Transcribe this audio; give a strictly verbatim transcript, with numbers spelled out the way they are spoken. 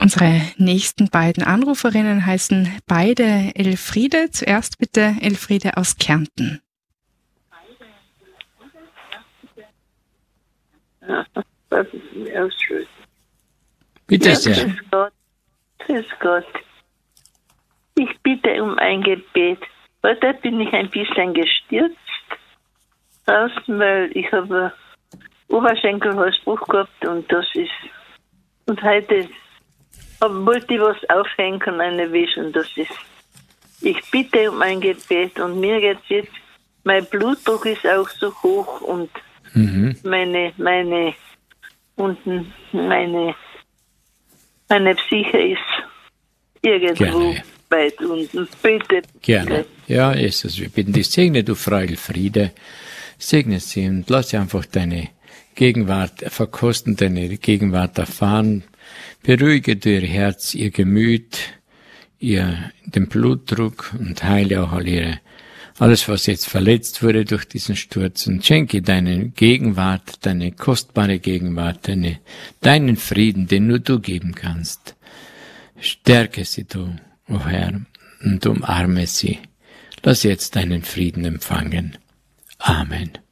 Unsere nächsten beiden Anruferinnen heißen beide Elfriede. Zuerst bitte Elfriede aus Kärnten. Ja, das ist mir auch schön. Bitte Ja, sehr. grüß Gott. Grüß Gott. Ich bitte um ein Gebet. Heute bin ich ein bisschen gestürzt draußen, weil ich habe Oberschenkelhalsbruch gehabt und das ist. Und heute hab, wollte ich was aufhängen, eine Wäsche und das ist. Ich bitte um ein Gebet und mir geht's jetzt. Mein Blutdruck ist auch so hoch und Mhm. meine, meine, unten, meine, meine Psyche ist irgendwo Gerne. weit unten. Bitte. Gerne. Ja, Jesus, wir bitten dich, segne du Frau Elfriede, segne sie und lass sie einfach deine Gegenwart verkosten, deine Gegenwart erfahren. Beruhige du ihr Herz, ihr Gemüt, ihr den Blutdruck und heile auch all ihre, alles, was jetzt verletzt wurde durch diesen Sturz und schenke deine Gegenwart, deine kostbare Gegenwart, deine, deinen Frieden, den nur du geben kannst. Stärke sie du, o oh Herr, und umarme sie. Lass jetzt deinen Frieden empfangen. Amen.